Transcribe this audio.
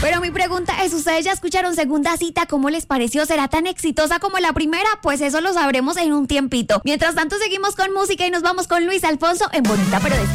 Pero mi pregunta es, ¿ustedes ya escucharon Segunda Cita? ¿Cómo les pareció? ¿Será tan exitosa como la primera? Pues eso lo sabremos en un tiempito. Mientras tanto, seguimos con música y nos vamos con Luis Alfonso en Bonita pero